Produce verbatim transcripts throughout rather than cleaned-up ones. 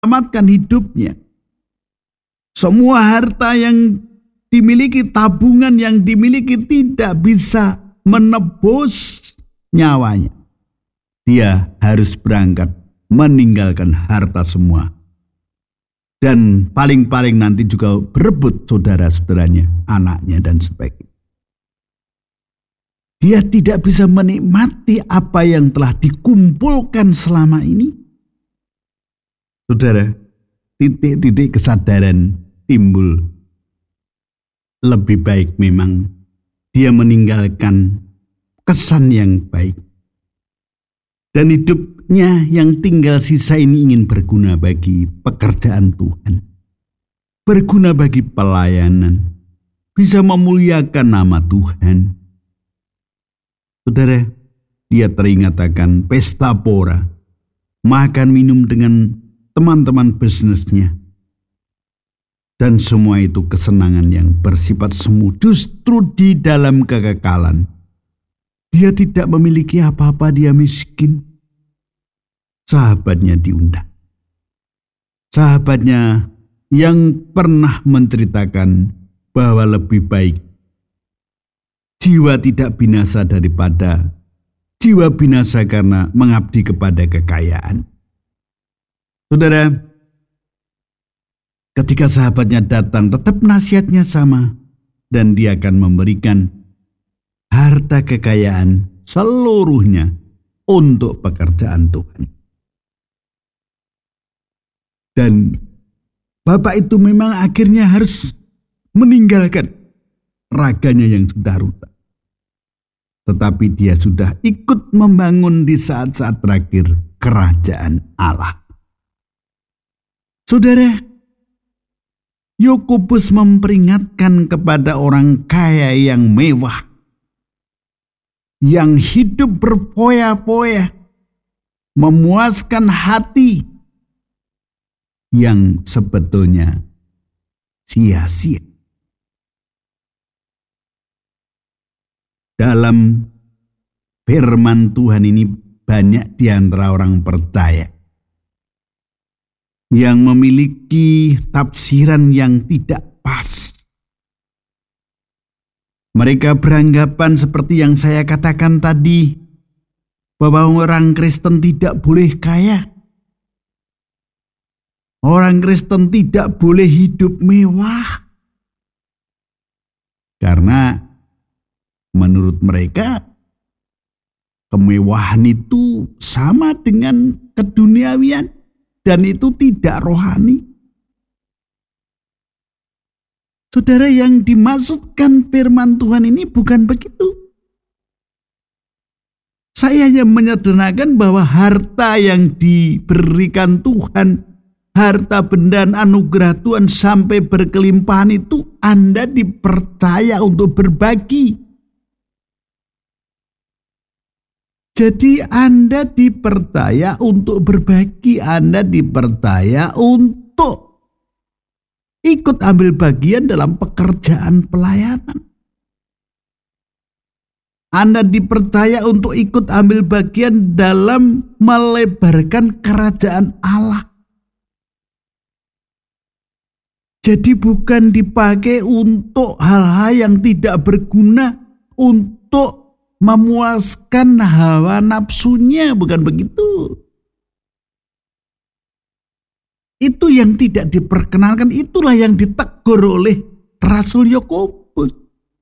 menyelamatkan hidupnya. Semua harta yang dimiliki, tabungan yang dimiliki tidak bisa menebus nyawanya. Dia harus berangkat meninggalkan harta semua. Dan paling-paling nanti juga berebut saudara-saudaranya, anaknya dan sebagainya. Dia tidak bisa menikmati apa yang telah dikumpulkan selama ini. Saudara, titik-titik kesadaran timbul. Lebih baik memang dia meninggalkan kesan yang baik. Dan hidupnya yang tinggal sisa ini ingin berguna bagi pekerjaan Tuhan. Berguna bagi pelayanan. Bisa memuliakan nama Tuhan. Saudara, dia teringat akan pesta pora. Makan minum dengan teman-teman bisnisnya. Dan semua itu kesenangan yang bersifat semu. Justru di dalam kekekalan. Dia tidak memiliki apa-apa, dia miskin. Sahabatnya diundang. Sahabatnya yang pernah menceritakan bahwa lebih baik jiwa tidak binasa daripada jiwa binasa karena mengabdi kepada kekayaan. Saudara, ketika sahabatnya datang, tetap nasihatnya sama. Dan dia akan memberikan harta kekayaan seluruhnya untuk pekerjaan Tuhan. Dan bapak itu memang akhirnya harus meninggalkan raganya yang sudah rusak. Tetapi dia sudah ikut membangun di saat-saat terakhir kerajaan Allah. Saudara, Yakobus memperingatkan kepada orang kaya yang mewah, yang hidup berpoya-poya, memuaskan hati, yang sebetulnya sia-sia. Dalam firman Tuhan ini banyak di antara orang percaya yang memiliki tafsiran yang tidak pas. Mereka beranggapan seperti yang saya katakan tadi, bahwa orang Kristen tidak boleh kaya. Orang Kristen tidak boleh hidup mewah. Karena menurut mereka, kemewahan itu sama dengan keduniawian dan itu tidak rohani. Saudara, yang dimaksudkan firman Tuhan ini bukan begitu. Saya hanya menyederhanakan bahwa harta yang diberikan Tuhan, harta benda anugerah Tuhan sampai berkelimpahan itu Anda dipercaya untuk berbagi. Jadi Anda dipercaya untuk berbagi, Anda dipercaya untuk ikut ambil bagian dalam pekerjaan pelayanan. Anda dipercaya untuk ikut ambil bagian dalam melebarkan kerajaan Allah. Jadi bukan dipakai untuk hal-hal yang tidak berguna, untuk memuaskan hawa nafsunya, bukan begitu. Itu yang tidak diperkenalkan, itulah yang ditegur oleh Rasul Yakobus.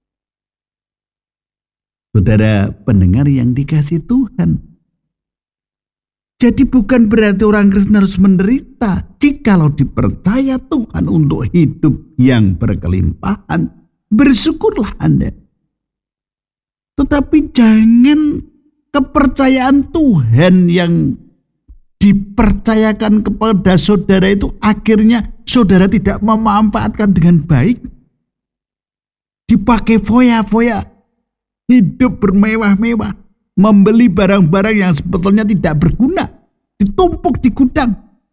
Saudara pendengar yang dikasihi Tuhan. Jadi bukan berarti orang Kristen harus menderita. Jikalau dipercaya Tuhan untuk hidup yang berkelimpahan, bersyukurlah Anda. Tetapi jangan kepercayaan Tuhan yang dipercayakan kepada saudara itu akhirnya saudara tidak memanfaatkan dengan baik. Dipakai foya-foya, hidup bermewah-mewah, membeli barang-barang yang sebetulnya tidak berguna, ditumpuk di gudang.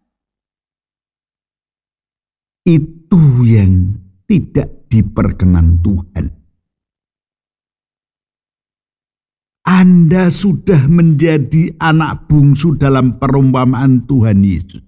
Itu yang tidak diperkenan Tuhan. Anda sudah menjadi anak bungsu dalam perumpamaan Tuhan Yesus.